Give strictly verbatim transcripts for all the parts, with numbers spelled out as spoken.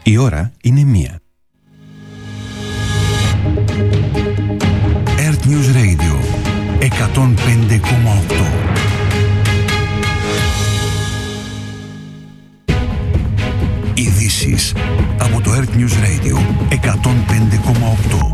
Η ώρα είναι μία. Earth News Radio εκατόν πέντε κόμμα οκτώ. Ειδήσεις από το Earth News Radio εκατόν πέντε κόμμα οκτώ.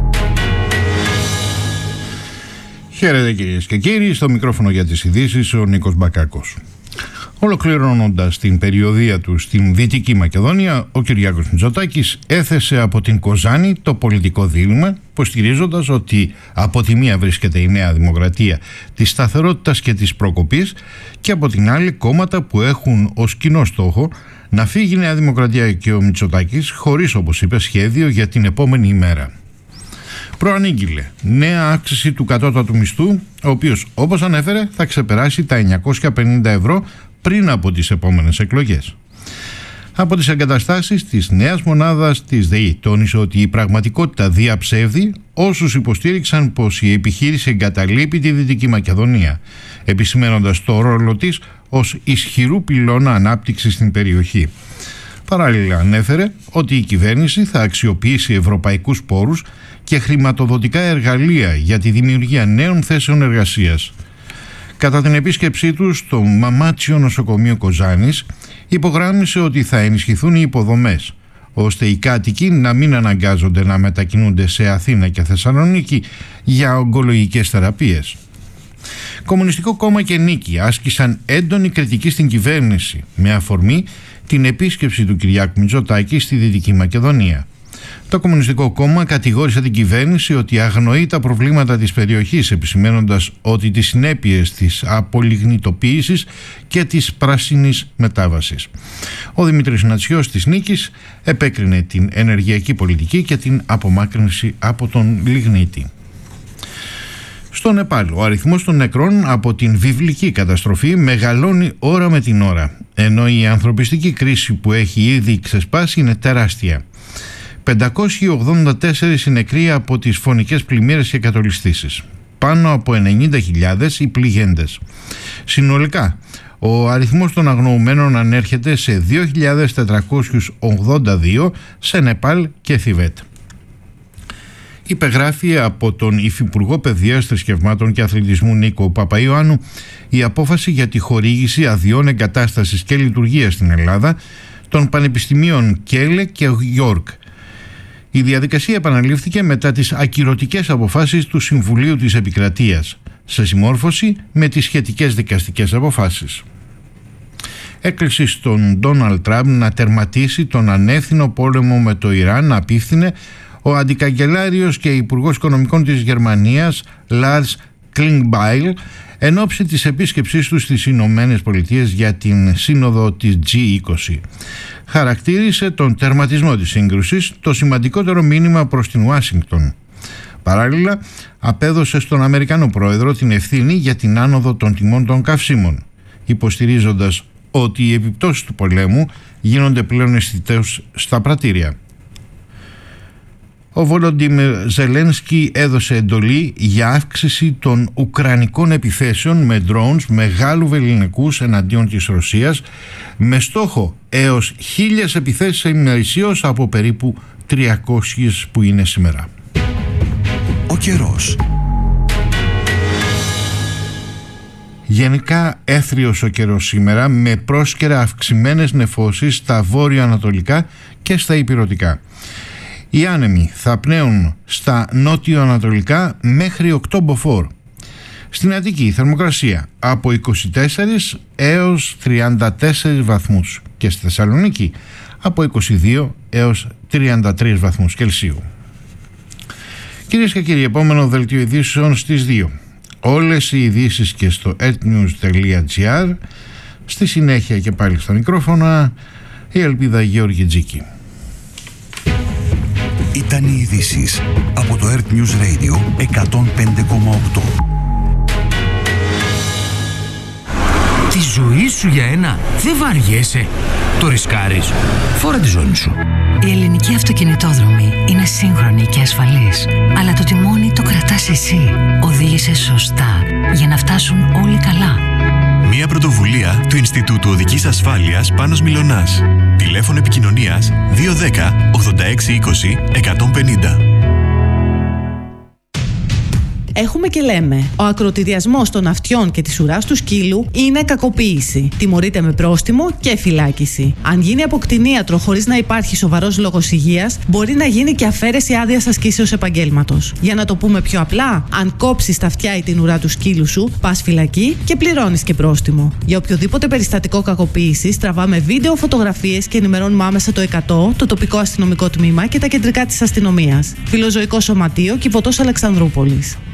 Χαίρετε κυρίες και κύριοι, στο μικρόφωνο για τις ειδήσεις ο Νίκος Μπακάκος. Ολοκληρώνοντας την περιοδεία του στην Δυτική Μακεδονία, ο Κυριάκος Μητσοτάκης έθεσε από την Κοζάνη το πολιτικό δίλημμα, υποστηρίζοντας ότι από τη μία βρίσκεται η Νέα Δημοκρατία της σταθερότητας και της προκοπής και από την άλλη κόμματα που έχουν ως κοινό στόχο να φύγει η Νέα Δημοκρατία και ο Μητσοτάκης χωρίς, όπως είπε, σχέδιο για την επόμενη ημέρα. Προανήγγειλε νέα αύξηση του κατώτατου μισθού, ο οποίος, όπως ανέφερε, θα ξεπεράσει τα εννιακόσια πενήντα ευρώ πριν από τις επόμενες εκλογές. Από τις εγκαταστάσεις της νέας μονάδας της ΔΕΗ τόνισε ότι η πραγματικότητα διαψεύδει όσους υποστήριξαν πως η επιχείρηση εγκαταλείπει τη Δυτική Μακεδονία, επισημαίνοντας το ρόλο της ως ισχυρού πυλώνα ανάπτυξης στην περιοχή. Παράλληλα ανέφερε ότι η κυβέρνηση θα αξιοποιήσει ευρωπαϊκούς πόρους και χρηματοδοτικά εργαλεία για τη δημιουργία νέων θέσεων εργασίας. Κατά την επίσκεψή του στο Μαμάτσιο νοσοκομείο Κοζάνης, υπογράμμισε ότι θα ενισχυθούν οι υποδομές, ώστε οι κάτοικοι να μην αναγκάζονται να μετακινούνται σε Αθήνα και Θεσσαλονίκη για ογκολογικές θεραπείες. Κομμουνιστικό Κόμμα και Νίκη άσκησαν έντονη κριτική στην κυβέρνηση με αφορμή την επίσκεψη του Κυριάκου Μητσοτάκη στη Δυτική Μακεδονία. Το Κομμουνιστικό Κόμμα κατηγόρησε την κυβέρνηση ότι αγνοεί τα προβλήματα της περιοχής, επισημαίνοντας ότι τις συνέπειες της απολιγνητοποίησης και της πράσινης μετάβασης. Ο Δημήτρης Νατσιός της Νίκης επέκρινε την ενεργειακή πολιτική και την απομάκρυνση από τον λιγνίτη. Στο Νεπάλ, ο αριθμός των νεκρών από την βιβλική καταστροφή μεγαλώνει ώρα με την ώρα, ενώ η ανθρωπιστική κρίση που έχει ήδη ξεσπάσει είναι τεράστια. πεντακόσιοι ογδόντα τέσσερις οι νεκροί από τις φωνικές πλημμύρες και κατολιστήσεις. Πάνω από ενενήντα χιλιάδες οι πληγέντες. Συνολικά, ο αριθμός των αγνοουμένων ανέρχεται σε δύο χιλιάδες τετρακόσιους ογδόντα δύο σε Νεπάλ και Θιβέτ. Υπεγράφει από τον Υφυπουργό Παιδείας, Θρησκευμάτων και Αθλητισμού Νίκο Παπαϊωάννου η απόφαση για τη χορήγηση αδειών εγκατάστασης και λειτουργίας στην Ελλάδα των πανεπιστημίων Κέλε και Γιόρκ. Η διαδικασία επαναλήφθηκε μετά τις ακυρωτικές αποφάσεις του Συμβουλίου της Επικρατείας, σε συμμόρφωση με τις σχετικές δικαστικές αποφάσεις. Έκκληση στον Ντόναλντ Τραμπ να τερματίσει τον ανεύθυνο πόλεμο με το Ιράν απίφθινε ο αντικαγκελάριος και υπουργός οικονομικών της Γερμανίας Λάρς Κλινγκμπάιλ εν ώψη της επίσκεψής του στις Ηνωμένες Πολιτείες για την σύνοδο της τζι είκοσι. Χαρακτήρισε τον τερματισμό της σύγκρουσης το σημαντικότερο μήνυμα προς την Ουάσιγκτον. Παράλληλα, απέδωσε στον Αμερικανό Πρόεδρο την ευθύνη για την άνοδο των τιμών των καυσίμων, υποστηρίζοντας ότι οι επιπτώσεις του πολέμου γίνονται πλέον αισθητές στα πρατήρια. Ο Βολοντίμιρ Ζελένσκι έδωσε εντολή για αύξηση των ουκρανικών επιθέσεων με drones μεγάλου βεληνικούς εναντίον της Ρωσίας, με στόχο έως χίλιες επιθέσεις ημερησίως από περίπου τριακόσιες που είναι σήμερα. Ο καιρός. Γενικά έθριος ο καιρός σήμερα, με πρόσκαιρα αυξημένες νεφώσεις στα βόρειο-ανατολικά και στα ηπειρωτικά. Οι άνεμοι θα πνέουν στα νότιο-ανατολικά μέχρι οκτώ μποφόρ. Στην Αττική η θερμοκρασία από είκοσι τέσσερις έως τριάντα τέσσερις βαθμούς και στη Θεσσαλονίκη από είκοσι δύο έως τριάντα τρεις βαθμούς Κελσίου. Κυρίες και κύριοι, επόμενο δελτίο ειδήσεων στις δύο. Όλες οι ειδήσεις και στο earthnews τελεία gr. Στη συνέχεια και πάλι στα μικρόφωνα η Ελπίδα Γεώργη Τζίκη. Ήταν οι ειδήσεις από το Earth News Radio εκατόν πέντε κόμμα οκτώ. Τη ζωή σου για ένα δεν βαριέσαι. Το ρισκάρεις. Φόρα τη ζώνη σου. Η ελληνική αυτοκινητόδρομη είναι σύγχρονη και ασφαλής. Αλλά το τιμόνι το κρατάς εσύ. Οδήγησε σωστά για να φτάσουν όλοι καλά. Μια πρωτοβουλία του Ινστιτούτου Οδικής Ασφάλειας Πάνος Μιλωνάς. Τηλέφωνο Τηλέφωνο επικοινωνίας δύο ένα μηδέν ογδόντα έξι είκοσι εκατόν πενήντα. Έχουμε και λέμε, ο ακροτηριασμός των αυτιών και της ουράς του σκύλου είναι κακοποίηση. Τιμωρείται με πρόστιμο και φυλάκιση. Αν γίνει από κτηνίατρο χωρίς να υπάρχει σοβαρός λόγος υγείας, μπορεί να γίνει και αφαίρεση άδειας ασκήσεως επαγγέλματος. Για να το πούμε πιο απλά, αν κόψεις τα αυτιά ή την ουρά του σκύλου σου, πας φυλακή και πληρώνεις και πρόστιμο. Για οποιοδήποτε περιστατικό κακοποίησης, τραβάμε βίντεο, φωτογραφίες και ενημερώνουμε άμεσα το εκατό, το τοπικό αστυνομικό τμήμα και τα κεντρικά της αστυνομίας. Φιλοζωικό Σωματείο Κηποτός Αλεξανδρούπολης.